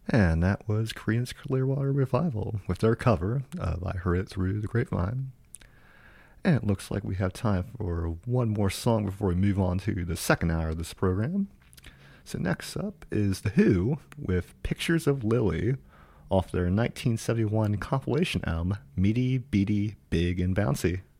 And that was Creedence Clearwater Revival with their cover of I Heard It Through the Grapevine. And it looks like we have time for one more song before we move on to the second hour of this program. So next up is The Who with Pictures of Lily off their 1971 compilation album, Meaty, Beady, Big and Bouncy.